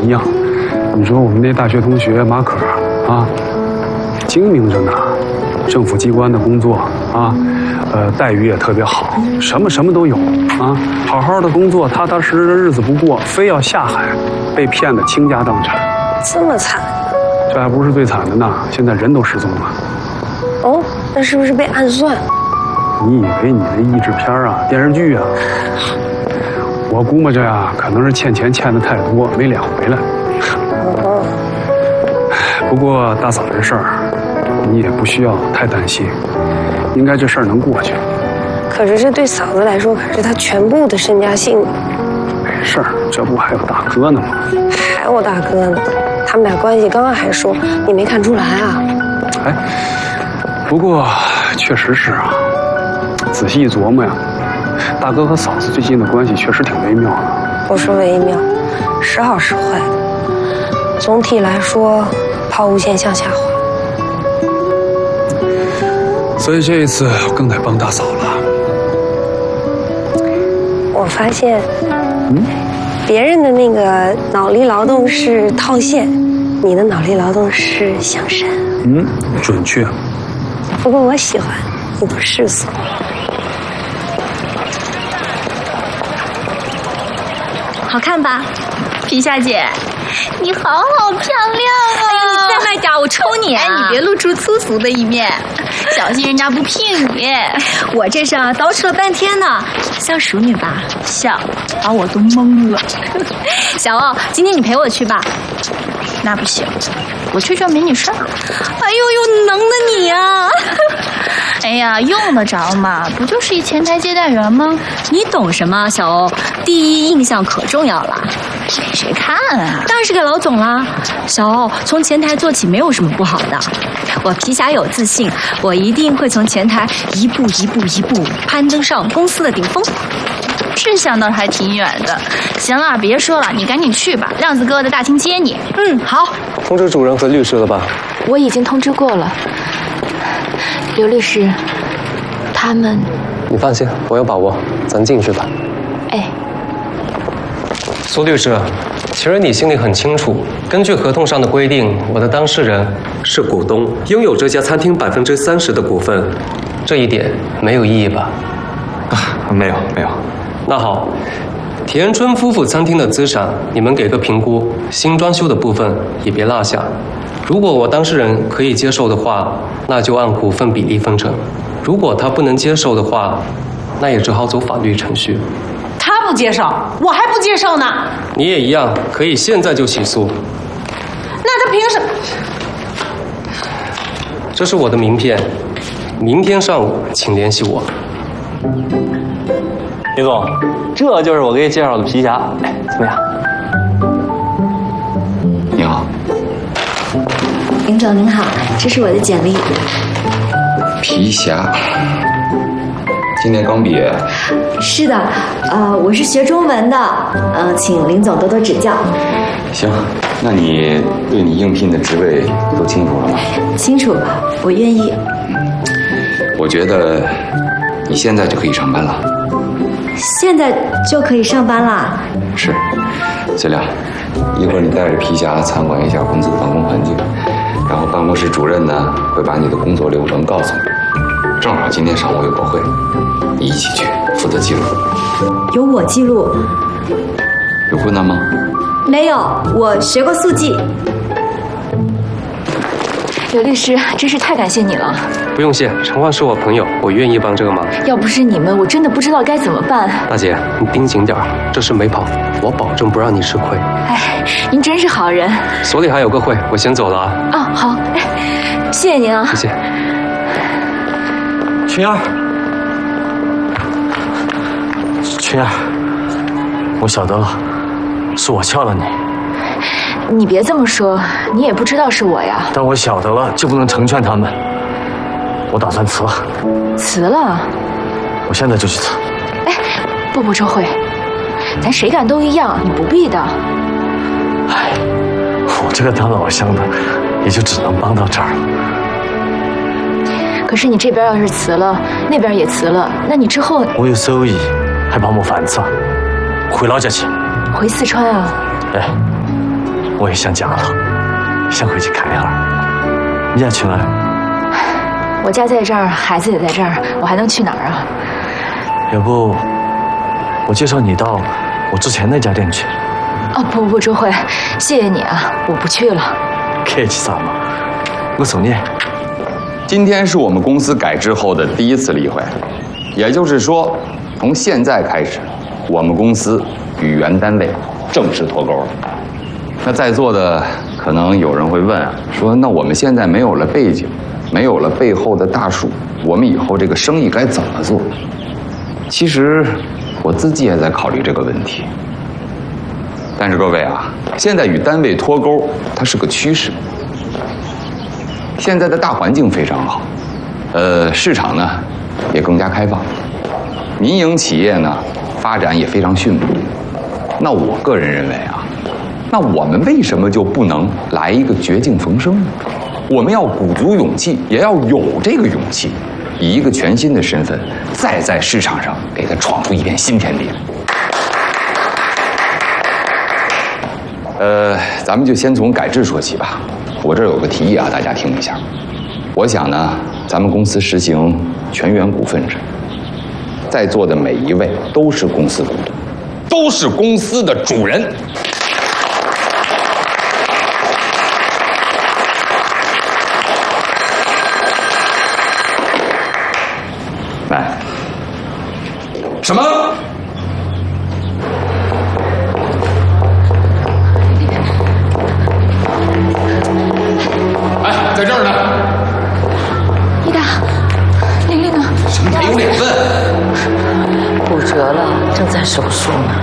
一样。你说我们那大学同学马可啊，精明着呢，政府机关的工作啊，待遇也特别好，什么都有啊，好好的工作，踏踏实实的日子不过，非要下海，被骗得倾家荡产。 这么惨？ 这还不是最惨的呢，现在人都失踪了。 哦，那是不是被暗算？ 你以为你的译制片啊、电视剧啊？我估摸着呀，可能是欠钱欠的太多，没脸回来。 哦。 不过大嫂这事儿，你也不需要太担心，应该这事儿能过去。 可是这对嫂子来说，可是她全部的身家性命。 没事儿，这不还有大哥呢吗？ 还有大哥呢，他们俩关系刚刚还说，你没看出来啊？ 哎，不过确实是啊，仔细一琢磨呀，大哥和嫂子最近的关系确实挺微妙的。 不是微妙，时好时坏。总体来说，抛物线向下滑。 所以这一次更得帮大嫂了。 我发现，别人的那个脑力劳动是套现，你的脑力劳动是向善。 准确。 不过我喜欢，你不世俗。 好看吧，皮夏姐，你好漂亮啊！ 哎呦，你再卖点，我抽你啊！ 哎，你别露出粗俗的一面，小心人家不骗你。 我这是捯饬了半天呢，像熟女吧？ 像，把我都懵了。 小欧，今天你陪我去吧。 那不行，我去就没你事儿了。 哎呦呦，能的你呀！ 哎呀，用得着吗？不就是一前台接待员吗？ 你懂什么，小欧？第一印象可重要了。 给谁看啊？ 当然是给老总啦。小欧，从前台做起没有什么不好的。我皮霞有自信，我一定会从前台一步攀登上公司的顶峰。 这想到还挺远的。行了，别说了，你赶紧去吧，让子哥在大厅接你。 好。 通知主任和律师了吧？ 我已经通知过了。刘律师，他们…… 你放心，我有把握，咱进去吧。 哎， 苏律师，其实你心里很清楚，根据合同上的规定，我的当事人是股东，拥有这家餐厅30%的股份，这一点没有异议吧？ 没有。 那好，田春夫妇餐厅的资产，你们给个评估，新装修的部分也别落下。如果我当事人可以接受的话，那就按股份比例分成；如果他不能接受的话，那也只好走法律程序。 他不接受，我还不接受呢。 你也一样，可以现在就起诉。 那他凭什么？ 这是我的名片，明天上午请联系我。 李总，这就是我给你介绍的皮霞，怎么样？ 你好， 林总您好，这是我的简历。 皮霞，今年刚毕业？ 是的，我是学中文的，请林总多多指教。 行，那你对你应聘的职位都清楚了吗？ 清楚，我愿意。 我觉得你现在就可以上班了。 现在就可以上班啦？ 是，谢亮，一会儿你带着皮霞参观一下公司的办公环境，然后办公室主任呢会把你的工作流程告诉你。正好今天上午有个会，你一起去负责记录。 有我记录？ 有困难吗？ 没有，我学过速记。刘律师，真是太感谢你了。 不用谢，陈焕是我朋友，我愿意帮这个忙。 要不是你们，我真的不知道该怎么办。 大姐，你盯紧点，这事没跑，我保证不让你吃亏。 哎，您真是好人。 所里还有个会，我先走了啊。 好，谢谢您啊。 谢谢。 群儿，我晓得了，是我撬了你。 你别这么说，你也不知道是我呀。 但我晓得了，就不能成全他们。我打算辞了。 辞了？ 我现在就去辞。 哎，不，周慧，咱谁干都一样，你不必的。 哎，我这个当老乡的，也就只能帮到这儿了。 可是你这边要是辞了，那边也辞了，那你之后…… 我有收益，还帮我反辞，回老家去。 回四川啊？ 哎， 我也想家了，想回去看一下。你家去哪儿？ 我家在这儿，孩子也在这儿，我还能去哪儿啊？ 要不我介绍你到我之前那家店去。 哦，不，周慧，谢谢你啊，我不去了。 客气啥嘛，我送你。 今天是我们公司改制后的第一次例会，也就是说，从现在开始，我们公司与原单位正式脱钩了。那在座的可能有人会问啊，说那我们现在没有了背景，没有了背后的大树，我们以后这个生意该怎么做？其实我自己也在考虑这个问题。但是各位啊，现在与单位脱钩，它是个趋势。现在的大环境非常好，市场呢也更加开放，民营企业呢发展也非常迅猛。那我个人认为啊，那我们为什么就不能来一个绝境逢生呢？我们要鼓足勇气，也要有这个勇气，以一个全新的身份，再在市场上给它闯出一片新天地。咱们就先从改制说起吧。我这儿有个提议啊，大家听一下。我想呢，咱们公司实行全员股份制，在座的每一位都是公司股东，都是公司的主人。来，什么？哎，在这儿呢。 一达，玲玲呢？ 什么还有脸问？ 骨折了，正在手术呢。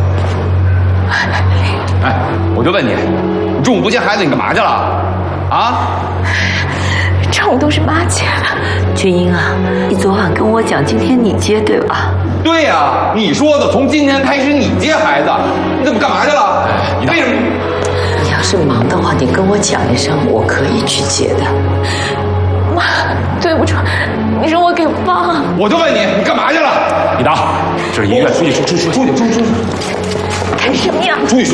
哎，我就问你，你中午不接孩子，你干嘛去了？啊？ 中午都是妈接的。 君英啊，你昨晚跟我讲，今天你接对吧？ 对呀，你说的，从今天开始你接孩子，你怎么干嘛去了？为什么？ 你要是忙的话，你跟我讲一声，我可以去接的。 妈，对不住，你说我给忘了。 我就问你，你干嘛去了？李达，这是医院，出去，出去！ 干什么呀？ 出去说！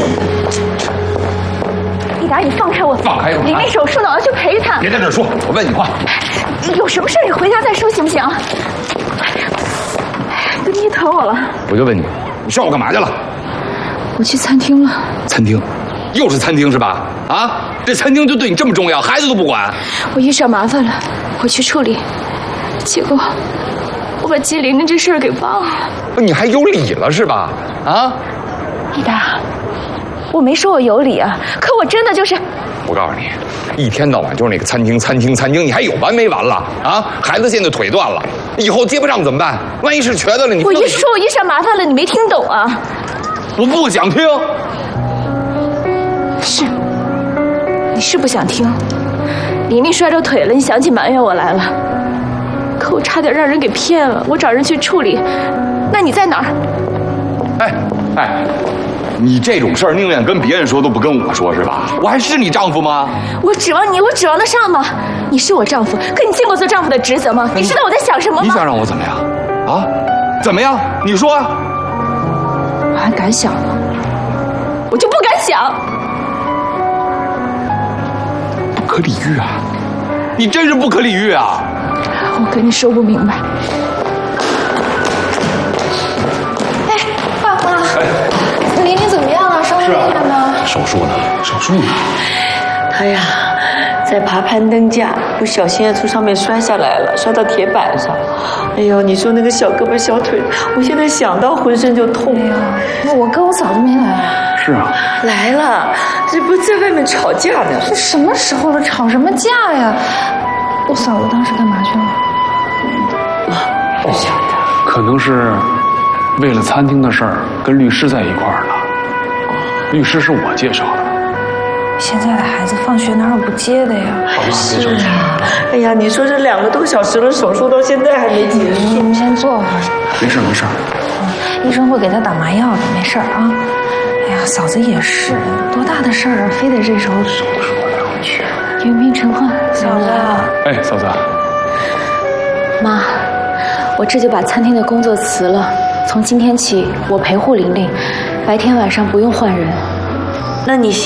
一达，你放开我！ 放开我！ 玲玲手术了，我要去陪她。 别在这儿说，我问你话。 有什么事你回家再说，行不行？都捏疼我了。 我就问你，你上午干嘛去了？ 我去餐厅了。 餐厅，又是餐厅是吧？啊，这餐厅就对你这么重要，孩子都不管。 我遇上麻烦了，我去处理，结果我把接玲玲这事儿给忘了。 你还有理了是吧？啊？ 一达，我没说我有理啊，可我真的就是…… 我告诉你，一天到晚就是那个餐厅，你还有完没完了啊？孩子现在腿断了，以后接不上怎么办？万一是瘸的了，你…… 我一说我遇上麻烦了，你没听懂啊？ 我不想听。 是，你是不想听。玲玲摔着腿了，你想起埋怨我来了，可我差点让人给骗了，我找人去处理。那你在哪儿？ 哎，你这种事儿宁愿跟别人说都不跟我说是吧？我还是你丈夫吗？ 我指望你，我指望得上吗？你是我丈夫，可你尽过做丈夫的职责吗？你知道我在想什么吗？ 你想让我怎么样？啊？怎么样？你说。 我还敢想吗？我就不敢想。 不可理喻啊！你真是不可理喻啊！ 我跟你说不明白。哎，爸爸，玲玲怎么样了？伤得厉害吗？ 手术呢？ 他呀，在爬攀登架，不小心从上面摔下来了，摔到铁板上。哎呦，你说那个小胳膊小腿，我现在想到浑身就痛。哎呀， 那我哥我早就没来啊。 是啊， 来了，这不在外面吵架呢？ 这什么时候了，吵什么架呀？我嫂子当时干嘛去了？ 不晓得， 可能是为了餐厅的事儿跟律师在一块儿了。律师是我介绍的。 现在的孩子放学哪有不接的呀？ 是啊，哎呀，你说这2个多小时了，手术到现在还没结束。 你们先坐会儿。 没事。 医生会给他打麻药的，没事啊。哎呀，嫂子也是，多大的事儿啊，非得这时候手术了。我去， 元兵陈患， 嫂子。 哎，嫂子。 妈，我这就把餐厅的工作辞了。从今天起，我陪护玲玲，白天晚上不用换人。 那你